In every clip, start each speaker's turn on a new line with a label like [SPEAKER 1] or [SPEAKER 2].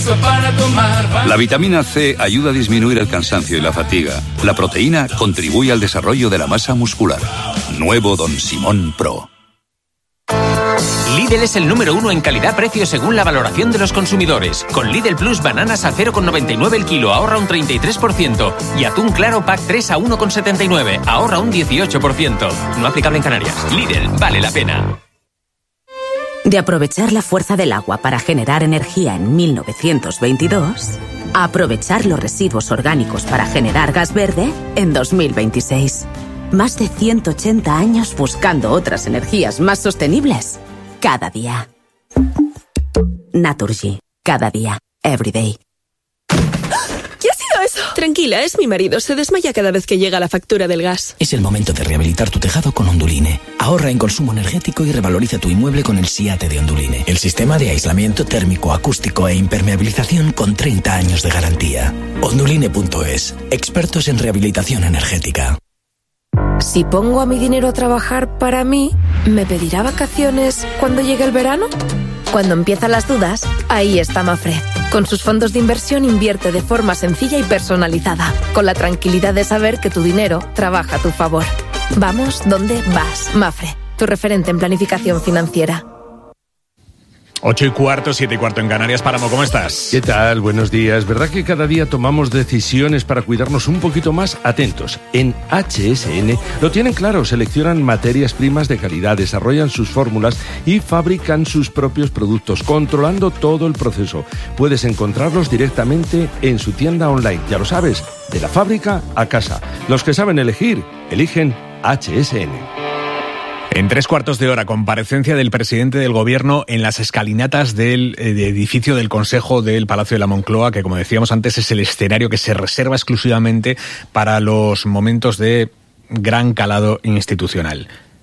[SPEAKER 1] vaso para tomar.
[SPEAKER 2] La vitamina C ayuda a disminuir el cansancio y la fatiga. La proteína contribuye al desarrollo de la masa muscular. Nuevo Don Simón Pro.
[SPEAKER 3] Lidl es el número 1 en calidad-precio según la valoración de los consumidores. Con Lidl Plus bananas a 0,99 el kilo, ahorra un 33%. Y atún claro pack 3 a 1,79, ahorra un 18%. No aplicable en Canarias. Lidl, vale la pena.
[SPEAKER 4] De aprovechar la fuerza del agua para generar energía en 1922, a aprovechar los residuos orgánicos para generar gas verde en 2026. Más de 180 años buscando otras energías más sostenibles. Cada día. Naturgy. Cada día. Every day.
[SPEAKER 5] ¿Qué ha sido eso? Tranquila, es mi marido. Se desmaya cada vez que llega la factura del gas.
[SPEAKER 6] Es el momento de rehabilitar tu tejado con Onduline. Ahorra en consumo energético y revaloriza tu inmueble con el SIATE de Onduline. El sistema de aislamiento térmico, acústico e impermeabilización con 30 años de garantía. Onduline.es. Expertos en rehabilitación energética.
[SPEAKER 5] Si pongo a mi dinero a trabajar para mí, ¿me pedirá vacaciones cuando llegue el verano? Cuando empiezan las dudas, ahí está Mafre. Con sus fondos de inversión invierte de forma sencilla y personalizada, con la tranquilidad de saber que tu dinero trabaja a tu favor. Vamos donde vas. Mafre, tu referente en planificación financiera.
[SPEAKER 7] 8:15, 7:15 en Canarias. Páramo, ¿cómo estás?
[SPEAKER 8] ¿Qué tal? Buenos días. ¿Verdad que cada día tomamos decisiones para cuidarnos un poquito más? Atentos. En HSN lo tienen claro. Seleccionan materias primas de calidad, desarrollan sus fórmulas y fabrican sus propios productos, controlando todo el proceso. Puedes encontrarlos directamente en su tienda online. Ya lo sabes, de la fábrica a casa. Los que saben elegir, eligen HSN.
[SPEAKER 7] En 3/4 de hora, comparecencia del presidente del Gobierno en las escalinatas del edificio del Consejo del Palacio de la Moncloa, que, como decíamos antes, es el escenario que se reserva exclusivamente para los momentos de gran calado institucional.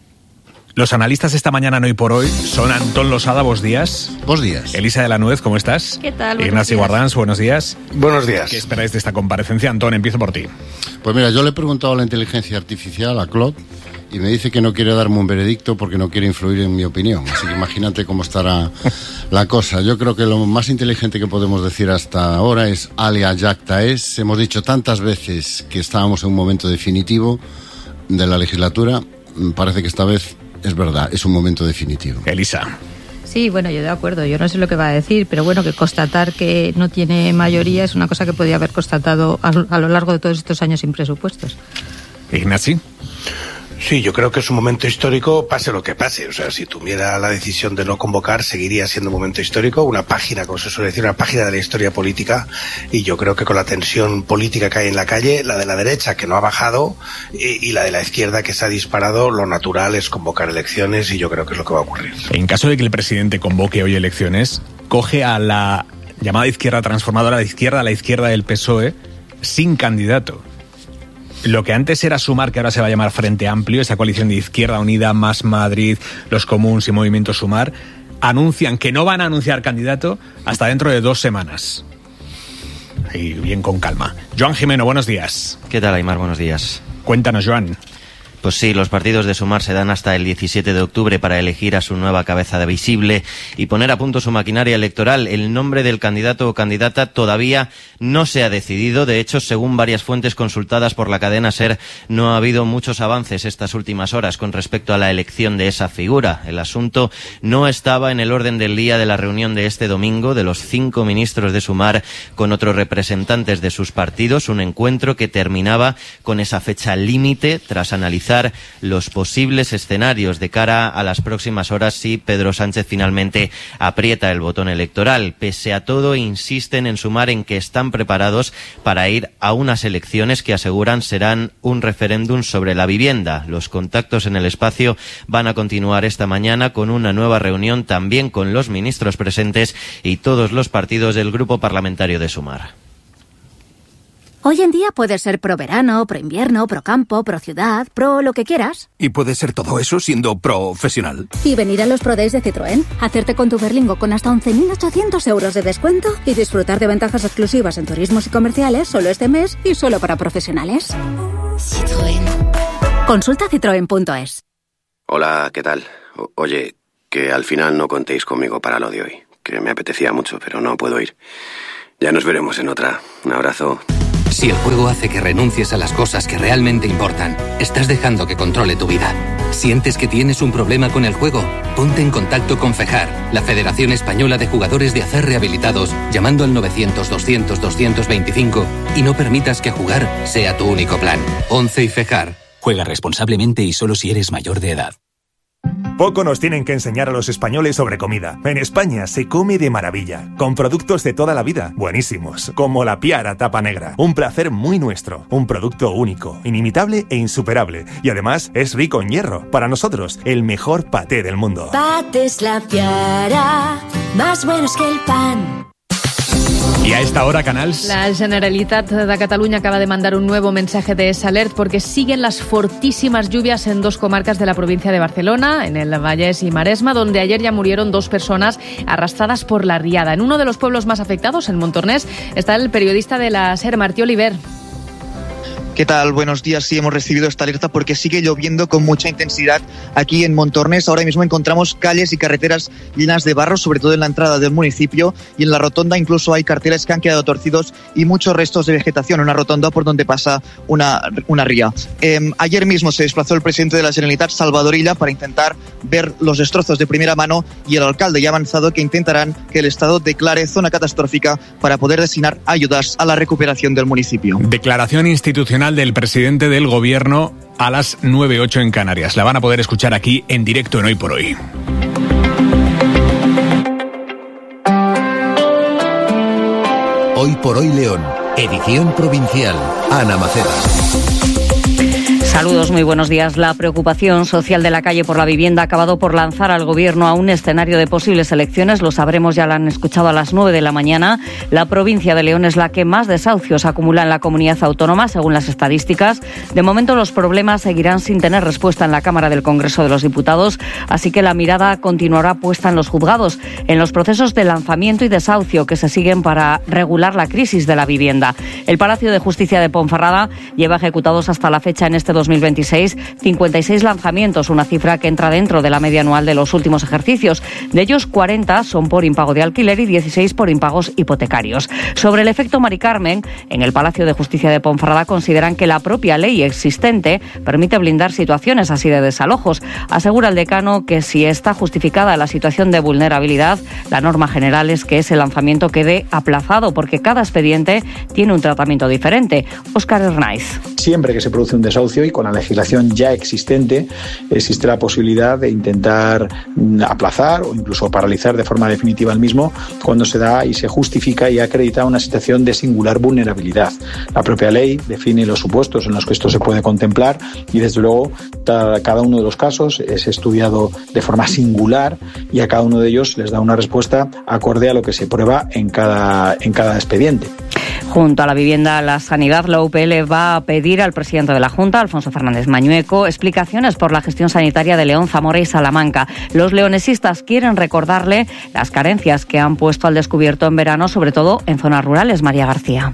[SPEAKER 7] Los analistas esta mañana en Hoy por Hoy son Antón Losada, buenos días.
[SPEAKER 9] Buenos días.
[SPEAKER 7] Elisa de la Nuez, ¿cómo estás?
[SPEAKER 10] ¿Qué tal?
[SPEAKER 7] Ignacio Guardans, buenos días.
[SPEAKER 9] Buenos días.
[SPEAKER 7] ¿Qué esperáis de esta comparecencia? Antón, empiezo por ti.
[SPEAKER 9] Pues mira, yo le he preguntado a la inteligencia artificial, a Claude, y me dice que no quiere darme un veredicto porque no quiere influir en mi opinión. Así que imagínate cómo estará la cosa. Yo creo que lo más inteligente que podemos decir hasta ahora es alia jacta es. Hemos dicho tantas veces que estábamos en un momento definitivo de la legislatura. Parece que esta vez es verdad, es un momento definitivo.
[SPEAKER 7] Elisa.
[SPEAKER 10] Sí, bueno, yo de acuerdo. Yo no sé lo que va a decir, pero bueno, que constatar que no tiene mayoría es una cosa que podía haber constatado a lo largo de todos estos años sin presupuestos.
[SPEAKER 7] Ignacio.
[SPEAKER 11] Sí, yo creo que es un momento histórico, pase lo que pase. O sea, si tuviera la decisión de no convocar, seguiría siendo un momento histórico, una página, como se suele decir, una página de la historia política. Y yo creo que con la tensión política que hay en la calle, la de la derecha, que no ha bajado, y la de la izquierda, que se ha disparado, lo natural es convocar elecciones, y yo creo que es lo que va a ocurrir.
[SPEAKER 7] En caso de que el presidente convoque hoy elecciones, coge a la llamada izquierda transformadora, la izquierda del PSOE, sin candidato. Lo que antes era Sumar, que ahora se va a llamar Frente Amplio, esa coalición de Izquierda Unida, Más Madrid, Los Comuns y Movimiento Sumar, anuncian que no van a anunciar candidato hasta dentro de 2 semanas. Y bien con calma. Joan Jimeno, buenos días.
[SPEAKER 12] ¿Qué tal, Aimar? Buenos días.
[SPEAKER 7] Cuéntanos, Joan.
[SPEAKER 12] Pues sí, los partidos de Sumar se dan hasta el 17 de octubre para elegir a su nueva cabeza de visible y poner a punto su maquinaria electoral. El nombre del candidato o candidata todavía no se ha decidido. De hecho, según varias fuentes consultadas por la cadena SER, no ha habido muchos avances estas últimas horas con respecto a la elección de esa figura. El asunto no estaba en el orden del día de la reunión de este domingo de los 5 ministros de Sumar con otros representantes de sus partidos, un encuentro que terminaba con esa fecha límite tras analizar los posibles escenarios de cara a las próximas horas si Pedro Sánchez finalmente aprieta el botón electoral. Pese a todo, insisten en Sumar en que están preparados para ir a unas elecciones que aseguran serán un referéndum sobre la vivienda. Los contactos en el espacio van a continuar esta mañana con una nueva reunión también con los ministros presentes y todos los partidos del grupo parlamentario de Sumar.
[SPEAKER 13] Hoy en día puedes ser pro verano, pro invierno, pro campo, pro ciudad, pro lo que quieras.
[SPEAKER 14] Y puedes ser todo eso siendo profesional.
[SPEAKER 13] Y venir a los Pro Days de Citroën, hacerte con tu Berlingo con hasta 11.800 euros de descuento y disfrutar de ventajas exclusivas en turismos y comerciales solo este mes y solo para profesionales. Citroën. Consulta citroen.es.
[SPEAKER 15] Hola, ¿qué tal? Oye, que al final no contéis conmigo para lo de hoy.
[SPEAKER 1] que me apetecía mucho, pero no puedo ir. Ya nos veremos en otra. Un abrazo.
[SPEAKER 15] Si el juego hace que renuncies a las cosas que realmente importan, estás dejando que controle tu vida. ¿Sientes que tienes un problema con el juego? Ponte en contacto con FEJAR, la Federación Española de Jugadores de Azar Rehabilitados, llamando al 900-200-225 y no permitas que jugar sea tu único plan. 11 y FEJAR.
[SPEAKER 16] Juega responsablemente y solo si eres mayor de edad.
[SPEAKER 17] Poco nos tienen que enseñar a los españoles sobre comida. En España se come de maravilla, con productos de toda la vida, buenísimos, como la Piara tapa negra. Un placer muy nuestro, un producto único, inimitable e insuperable. Y además es rico en hierro. Para nosotros, el mejor paté del mundo.
[SPEAKER 18] Patés La Piara, más buenos que el pan.
[SPEAKER 7] I a esta hora, Canals.
[SPEAKER 19] La Generalitat de Catalunya acaba de mandar un nuevo mensaje de alert porque siguen las fortísimas lluvias en 2 comarcas de la provincia de Barcelona, en el Vallès y Maresma, donde ayer ya murieron 2 personas arrastradas por la riada. En uno de los pueblos más afectados, en Montornès, está el periodista de la SER, Martí Oliver.
[SPEAKER 20] ¿Qué tal? Buenos días. Sí, hemos recibido esta alerta porque sigue lloviendo con mucha intensidad aquí en Montornès. Ahora mismo encontramos calles y carreteras llenas de barro, sobre todo en la entrada del municipio, y en la rotonda incluso hay carteles que han quedado torcidos y muchos restos de vegetación, una rotonda por donde pasa una ría. Ayer mismo se desplazó el presidente de la Generalitat, Salvador Illa, para intentar ver los destrozos de primera mano, y el alcalde ya ha avanzado que intentarán que el Estado declare zona catastrófica para poder destinar ayudas a la recuperación del municipio.
[SPEAKER 7] Declaración institucional del presidente del Gobierno a las 9:08 en Canarias. La van a poder escuchar aquí en directo en Hoy por Hoy.
[SPEAKER 21] Hoy por Hoy León, edición provincial. Ana Maceda.
[SPEAKER 22] Saludos, muy buenos días. La preocupación social de la calle por la vivienda ha acabado por lanzar al Gobierno a un escenario de posibles elecciones. Lo sabremos, ya lo han escuchado a las 9 de la mañana. La provincia de León es la que más desahucios acumula en la comunidad autónoma, según las estadísticas. De momento, los problemas seguirán sin tener respuesta en la Cámara del Congreso de los Diputados, así que la mirada continuará puesta en los juzgados, en los procesos de lanzamiento y desahucio que se siguen para regular la crisis de la vivienda. El Palacio de Justicia de Ponferrada lleva ejecutados hasta la fecha en este 2026 56 lanzamientos, una cifra que entra dentro de la media anual de los últimos ejercicios. De ellos, 40 son por impago de alquiler y 16 por impagos hipotecarios. Sobre el efecto Mari Carmen, en el Palacio de Justicia de Ponferrada consideran que la propia ley existente permite blindar situaciones así de desalojos. Asegura el decano que si está justificada la situación de vulnerabilidad, la norma general es que ese lanzamiento quede aplazado porque cada expediente tiene un tratamiento diferente. Óscar Hernáiz.
[SPEAKER 23] Siempre que se produce un desahucio y con la legislación ya existente, existe la posibilidad de intentar aplazar o incluso paralizar de forma definitiva el mismo cuando se da y se justifica y acredita una situación de singular vulnerabilidad. La propia ley define los supuestos en los que esto se puede contemplar y desde luego cada uno de los casos es estudiado de forma singular y a cada uno de ellos les da una respuesta acorde a lo que se prueba en cada expediente.
[SPEAKER 22] Junto a la vivienda, la sanidad, la UPL va a pedir al presidente de la Junta, Alfonso Fernández Mañueco, explicaciones por la gestión sanitaria de León, Zamora y Salamanca. Los leonesistas quieren recordarle las carencias que han puesto al descubierto en verano, sobre todo en zonas rurales. María García.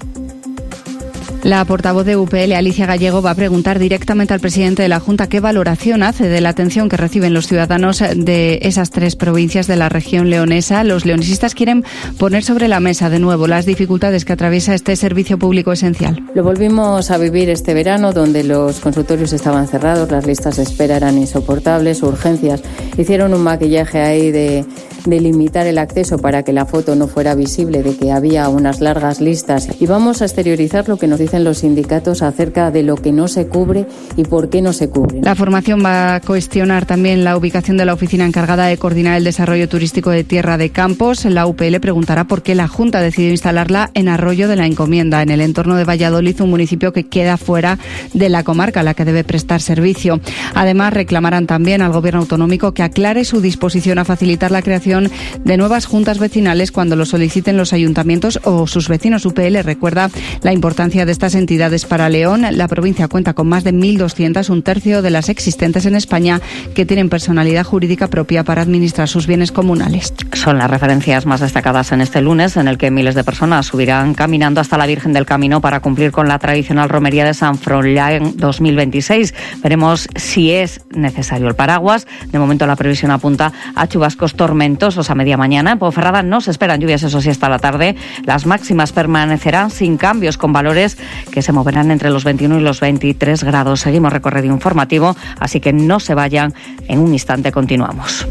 [SPEAKER 19] La portavoz de UPL, Alicia Gallego, va a preguntar directamente al presidente de la Junta qué valoración hace de la atención que reciben los ciudadanos de esas 3 provincias de la región leonesa. Los leonesistas quieren poner sobre la mesa de nuevo las dificultades que atraviesa este servicio público esencial.
[SPEAKER 24] Lo volvimos a vivir este verano, donde los consultorios estaban cerrados, las listas de espera eran insoportables, urgencias hicieron un maquillaje ahí de limitar el acceso para que la foto no fuera visible, de que había unas largas listas. Y vamos a exteriorizar lo que nos dicen los sindicatos acerca de lo que no se cubre y por qué no se cubre.
[SPEAKER 19] La formación va a cuestionar también la ubicación de la oficina encargada de coordinar el desarrollo turístico de Tierra de Campos. La UPL preguntará por qué la Junta decidió instalarla en Arroyo de la Encomienda, en el entorno de Valladolid, un municipio que queda fuera de la comarca a la que debe prestar servicio. Además, reclamarán también al Gobierno autonómico que aclare su disposición a facilitar la creación de nuevas juntas vecinales cuando lo soliciten los ayuntamientos o sus vecinos. UPL recuerda la importancia de estas entidades para León. La provincia cuenta con más de 1.200, un tercio de las existentes en España, que tienen personalidad jurídica propia para administrar sus bienes comunales.
[SPEAKER 22] Son las referencias más destacadas en este lunes, en el que miles de personas subirán caminando hasta la Virgen del Camino para cumplir con la tradicional romería de San Froilán 2026. Veremos si es necesario el paraguas. De momento la previsión apunta a chubascos tormentosos a media mañana. En Ponferrada no se esperan lluvias, eso sí, hasta la tarde. Las máximas permanecerán sin cambios, con valores que se moverán entre los 21 y los 23 grados. Seguimos recorrido informativo, así que no se vayan. En un instante continuamos.